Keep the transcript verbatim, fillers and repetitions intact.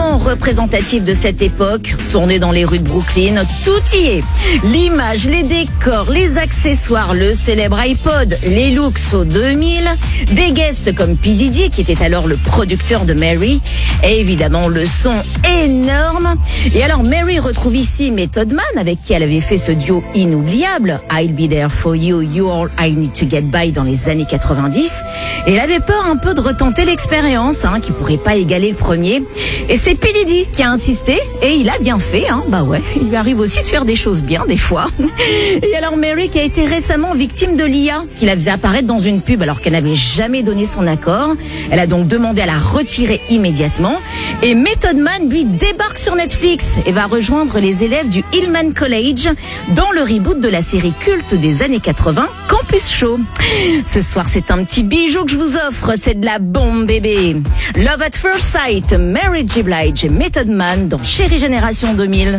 tellement représentatif de cette époque, tourné dans les rues de Brooklyn, tout y est. L'image, les décors, les accessoires, le célèbre iPod, les looks au deux mille, des guests comme P. Diddy qui était alors le producteur de Mary, et évidemment le son énorme. Et alors Mary retrouve ici Method Man avec qui elle avait fait ce duo inoubliable, I'll Be There For You, You're All I Need To Get By dans les années quatre-vingt-dix. Et elle avait peur un peu de retenter l'expérience, hein, qui pourrait pas égaler le premier. Et c'est P. Diddy qui a insisté, et il a bien fait, hein. Bah ouais, il lui arrive aussi de faire des choses bien des fois. Et alors Mary qui a été récemment victime de l'I A, qui la faisait apparaître dans une pub alors qu'elle n'avait jamais donné son accord. Elle a donc demandé à la retirer immédiatement. Et Method Man, lui, débarque sur Netflix et va rejoindre les élèves du Hillman College dans le reboot de la série culte des années quatre-vingts, Campus Show. Ce soir, c'est un petit bijou que je vous offre, c'est de la bombe bébé. Love at First Sight, Mary J. Blige et Method Man dans Chérie Génération deux mille.